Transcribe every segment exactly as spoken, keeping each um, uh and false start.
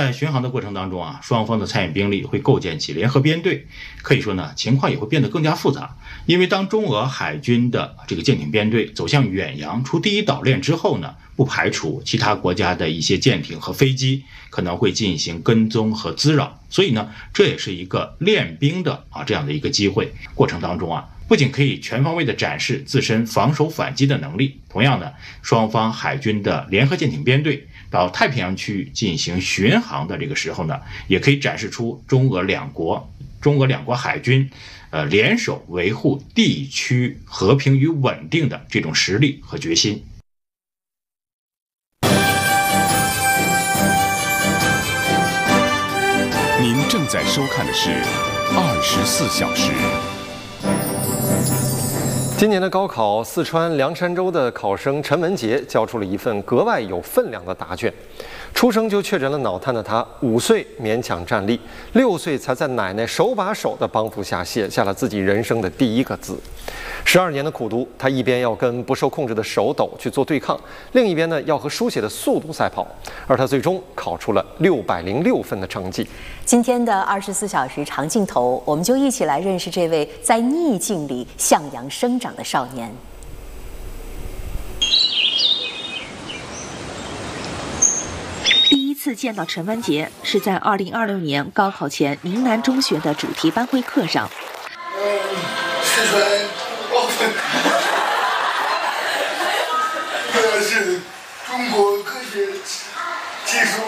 在巡航的过程当中啊，双方的参演兵力会构建起联合编队，可以说呢，情况也会变得更加复杂。因为当中俄海军的这个舰艇编队走向远洋出第一岛链之后呢，不排除其他国家的一些舰艇和飞机可能会进行跟踪和滋扰，所以呢，这也是一个练兵的啊这样的一个机会。过程当中啊，不仅可以全方位的展示自身防守反击的能力，同样呢，双方海军的联合舰艇编队到太平洋区域进行巡航的这个时候呢，也可以展示出中俄两国中俄两国海军呃联手维护地区和平与稳定的这种实力和决心。 您正在收看的是二十四小时。 今年的高考，四川凉山州的考生陈文杰交出了一份格外有分量的答卷。出生就确诊了脑瘫的他，五岁勉强站立，六岁才在奶奶手把手的帮扶下写下了自己人生的第一个字。十二年的苦读，他一边要跟不受控制的手抖去做对抗，另一边呢要和书写的速度赛跑，而他最终考出了六百零六分的成绩。 今天的二十四小时长镜头，我们就一起来认识这位在逆境里向阳生长的少年。 第一次见到陈文杰是在二零二六年高考前宁南中学的主题班会课上。 嗯，四川高分，这是中国科学技术，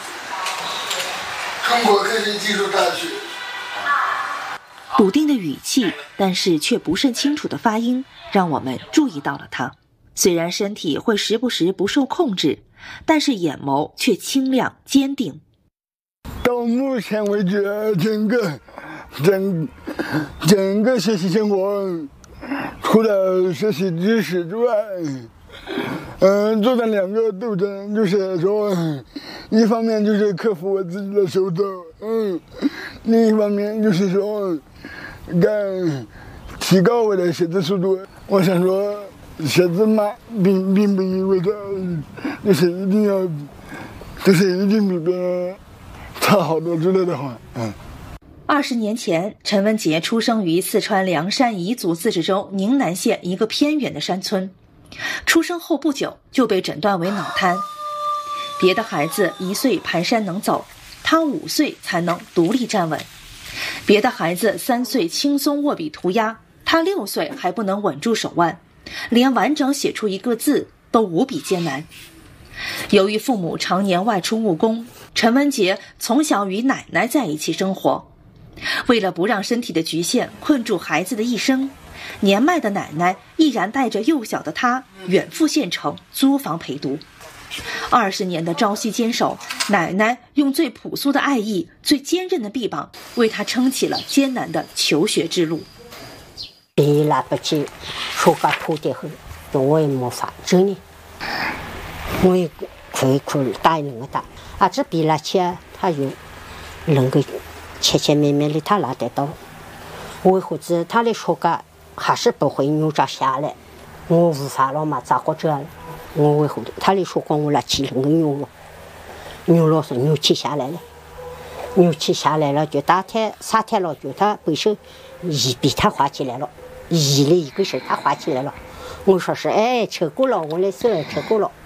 中国科学技术大学。 笃定的语气，但是却不甚清楚的发音，让我们注意到了他。虽然身体会时不时不受控制，但是眼眸却清亮坚定。 到目前为止，整个整整个学习生活，除了学习知识之外，嗯、呃，做的两个斗争就是说，一方面就是克服我自己的手抖，嗯，另一方面就是说，干提高我的写字速度。我想说。写字慢，并并不意味着就是一定要，就是一定比别人差好多之类的话。嗯。 二十年前，陈文杰出生于四川凉山彝族自治州宁南县一个偏远的山村。出生后不久就被诊断为脑瘫。别的孩子一岁蹒跚能走，他五岁才能独立站稳；别的孩子三岁轻松握笔涂鸦，他六岁还不能稳住手腕。连完整写出一个字都无比艰难。由于父母常年外出务工，陈文杰从小与奶奶在一起生活。为了不让身体的局限困住孩子的一生，年迈的奶奶毅然带着幼小的他远赴县城租房陪读。二十年的朝夕坚守，奶奶用最朴素的爱意、最坚韧的臂膀，为他撑起了艰难的求学之路。 别来不及说个破的后，我也没法，真的，我也苦苦打那个打，啊，这比了起他有能够前前面面的他拿得到，为何子他的说个还是不会扭着下来，我无法了嘛，咋个这样？我为何他的说光我来起能够扭我，扭了是扭起下来了，扭起下来了就打天撒天了，就他背手一笔他画起来了。一的一个手他画起来了，我说是哎，吃够了，我的手吃够了。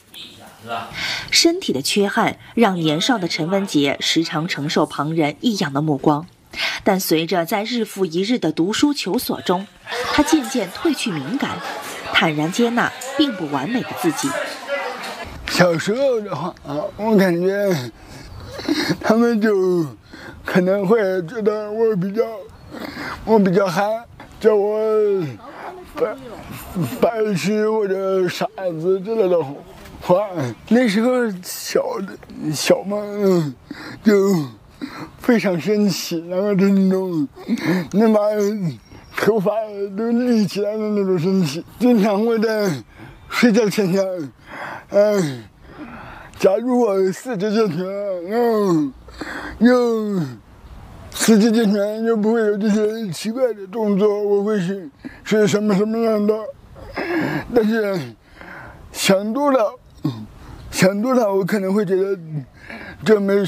身体的缺憾让年少的陈文杰时常承受旁人异样的目光，但随着在日复一日的读书求索中，他渐渐褪去敏感，坦然接纳并不完美的自己。 小时候的话，我感觉他们就可能会觉得我比较我比较憨。叫我白白痴或者傻子之类的话，那时候小的小嘛，就非常生气，然后就那种能把头发都立起来的那种生气，经常会在睡觉前想，嗯，假如我四肢健全，嗯，又。四肢健全又不会有这些奇怪的动作，我会是是什么什么样的？但是想多了，想多了，我可能会觉得这没